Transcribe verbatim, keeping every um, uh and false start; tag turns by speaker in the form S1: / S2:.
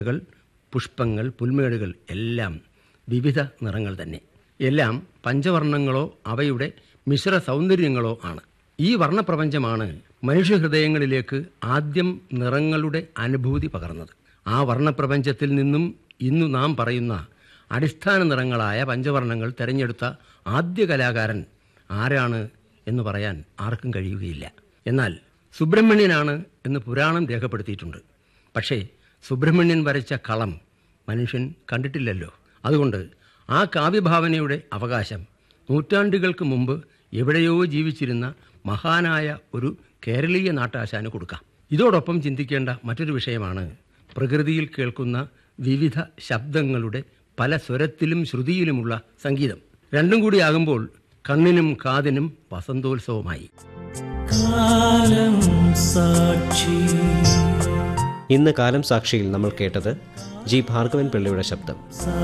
S1: കൾ, പുഷ്പങ്ങൾ, പുൽമേടുകൾ എല്ലാം വിവിധ നിറങ്ങൾ തന്നെ. എല്ലാം പഞ്ചവർണ്ണങ്ങളോ അവയുടെ മിശ്ര സൗന്ദര്യങ്ങളോ ആണ്. ഈ വർണ്ണപ്രപഞ്ചമാണ് മനുഷ്യഹൃദയങ്ങളിലേക്ക് ആദ്യം നിറങ്ങളുടെ അനുഭൂതി പകർന്നത്. ആ വർണ്ണപ്രപഞ്ചത്തിൽ നിന്നും ഇന്നു നാം പറയുന്ന അടിസ്ഥാന നിറങ്ങളായ പഞ്ചവർണ്ണങ്ങൾ തിരഞ്ഞെടുത്ത ആദ്യ കലാകാരൻ ആരാണ് എന്ന് പറയാൻ ആർക്കും കഴിയുകയില്ല. എന്നാൽ സുബ്രഹ്മണ്യനാണ് എന്ന് പുരാണം രേഖപ്പെടുത്തിയിട്ടുണ്ട്. പക്ഷേ സുബ്രഹ്മണ്യൻ വരച്ച കളം മനുഷ്യൻ കണ്ടിട്ടില്ലല്ലോ. അതുകൊണ്ട് ആ കാവ്യഭാവനയുടെ അവകാശം നൂറ്റാണ്ടുകൾക്ക് മുമ്പ് എവിടെയോ ജീവിച്ചിരുന്ന മഹാനായ ഒരു കേരളീയ നാട്ടാശാന് കൊടുക്കാം. ഇതോടൊപ്പം ചിന്തിക്കേണ്ട മറ്റൊരു വിഷയമാണ് പ്രകൃതിയിൽ കേൾക്കുന്ന വിവിധ ശബ്ദങ്ങളുടെ പല സ്വരത്തിലും ശ്രുതിയിലുമുള്ള സംഗീതം. രണ്ടും കൂടി ആകുമ്പോൾ കണ്ണിനും കാതിനും വസന്തോത്സവമായി.
S2: ഇന്ന് കാലം സാക്ഷിയിൽ നമ്മൾ കേട്ടത് ജി ഭാർഗവൻ പിള്ളയുടെ ശബ്ദം.